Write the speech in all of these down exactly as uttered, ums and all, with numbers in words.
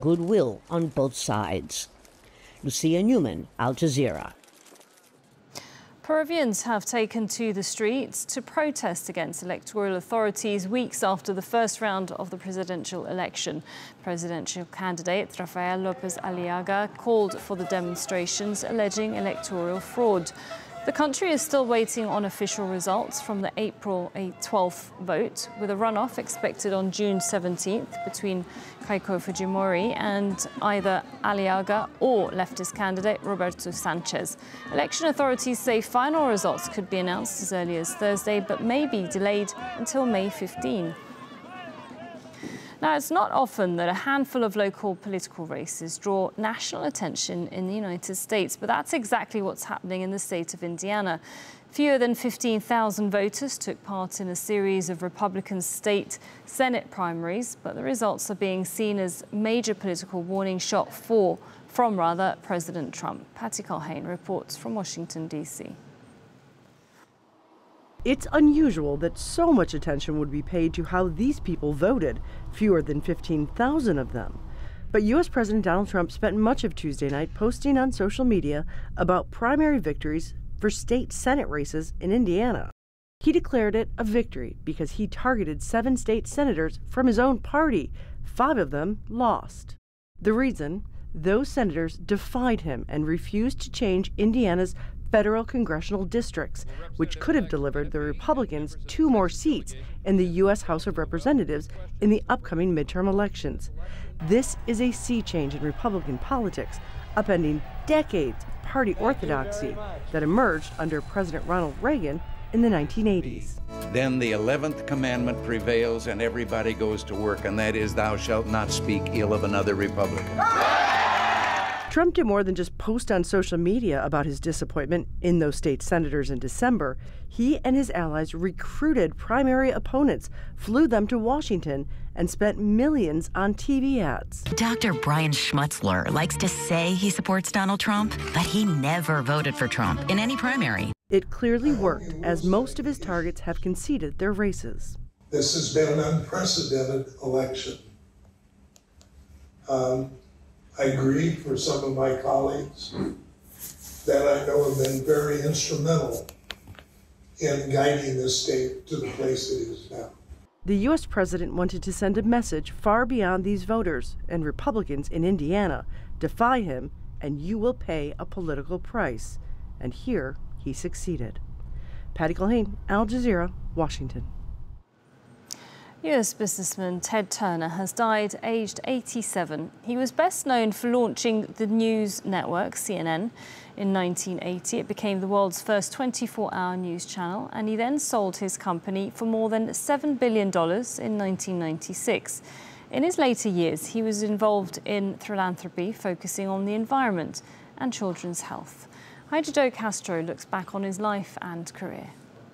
goodwill on both sides. Lucia Newman, Al Jazeera. Peruvians have taken to the streets to protest against electoral authorities weeks after the first round of the presidential election. Presidential candidate Rafael López Aliaga called for the demonstrations, alleging electoral fraud. The country is still waiting on official results from the April twelfth vote, with a runoff expected on June seventeenth between Keiko Fujimori and either Aliaga or leftist candidate Roberto Sanchez. Election authorities say final results could be announced as early as Thursday, but may be delayed until May fifteenth. Now, it's not often that a handful of local political races draw national attention in the United States, but that's exactly what's happening in the state of Indiana. Fewer than fifteen thousand voters took part in a series of Republican state Senate primaries, but the results are being seen as major political warning shot for, from rather, President Trump. Patty Culhane reports from Washington, D C It's unusual that so much attention would be paid to how these people voted, fewer than fifteen thousand of them. But U S President Donald Trump spent much of Tuesday night posting on social media about primary victories for state Senate races in Indiana. He declared it a victory because he targeted seven state senators from his own party. Five of them lost. The reason? Those senators defied him and refused to change Indiana's federal congressional districts, which could have delivered the Republicans two more seats in the U S House of Representatives in the upcoming midterm elections. This is a sea change in Republican politics, upending decades of party orthodoxy that emerged under President Ronald Reagan in the nineteen eighties. Then the eleventh commandment prevails and everybody goes to work, and that is, thou shalt not speak ill of another Republican. Trump did more than just post on social media about his disappointment in those state senators in December. He and his allies recruited primary opponents, flew them to Washington, and spent millions on T V ads. Doctor Brian Schmutzler likes to say he supports Donald Trump, but he never voted for Trump in any primary. It clearly worked, as most of his targets have conceded their races. This has been an unprecedented election. Um, I agree for some of my colleagues that I know have been very instrumental in guiding this state to the place it is now. The U S president wanted to send a message far beyond these voters, and Republicans in Indiana defy him, and you will pay a political price. And here he succeeded. Patty Culhane, Al Jazeera, Washington. U S businessman Ted Turner has died aged eighty-seven. He was best known for launching the news network C N N in nineteen eighty. It became the world's first twenty-four hour news channel, and he then sold his company for more than seven billion dollars in nineteen ninety-six. In his later years, he was involved in philanthropy, focusing on the environment and children's health. Heidi Joe Castro looks back on his life and career.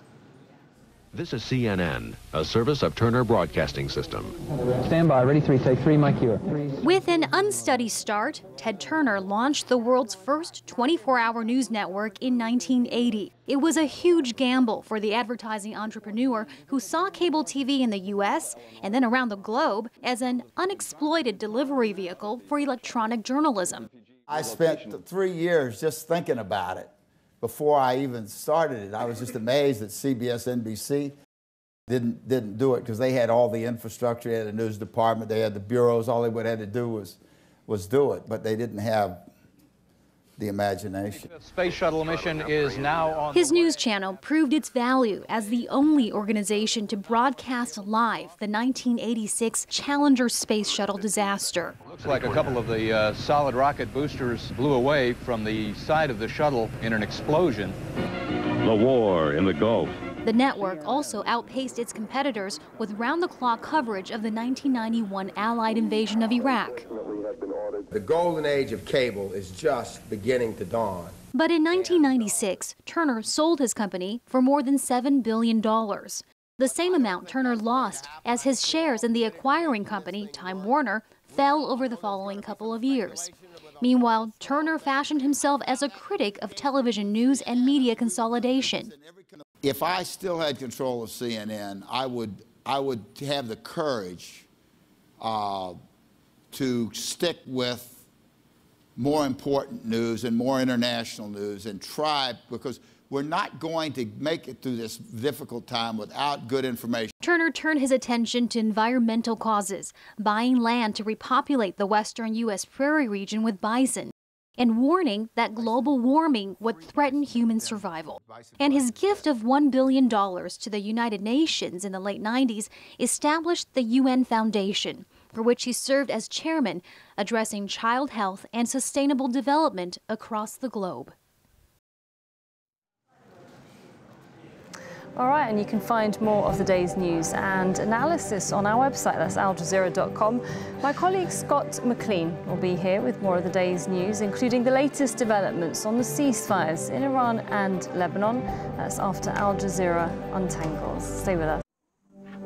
This is C N N, a service of Turner Broadcasting System. Stand by, ready, three, take three, Mike here. With an unsteady start, Ted Turner launched the world's first twenty-four hour news network in nineteen eighty. It was a huge gamble for the advertising entrepreneur who saw cable T V in the U S and then around the globe as an unexploited delivery vehicle for electronic journalism. I spent three years just thinking about it. Before I even started it, I was just amazed that C B S, N B C didn't didn't do it, because they had all the infrastructure, they had a news department, they had the bureaus. All they would have to do was was do it, but they didn't have the imagination. The space shuttle mission is now on. His news channel proved its value as the only organization to broadcast live the nineteen eighty-six Challenger space shuttle disaster. Looks like a couple of the uh, solid rocket boosters blew away from the side of the shuttle in an explosion. The war in the Gulf. The network also outpaced its competitors with round-the-clock coverage of the nineteen ninety-one Allied invasion of Iraq. The golden age of cable is just beginning to dawn. But in nineteen ninety-six, Turner sold his company for more than seven billion dollars. The same amount Turner lost as his shares in the acquiring company, Time Warner, fell over the following couple of years. Meanwhile, Turner fashioned himself as a critic of television news and media consolidation. If I still had control of C N N, I would, I would have the courage uh, to stick with more important news and more international news and try, because we're not going to make it through this difficult time without good information. Turner turned his attention to environmental causes, buying land to repopulate the western U S prairie region with bison, and warning that global warming would threaten human survival. And his gift of one billion dollars to the United Nations in the late nineties established the U N Foundation, for which he served as chairman, addressing child health and sustainable development across the globe. All right, and you can find more of the day's news and analysis on our website, that's al jazeera dot com. My colleague Scott McLean will be here with more of the day's news, including the latest developments on the ceasefires in Iran and Lebanon. That's after Al Jazeera untangles. Stay with us.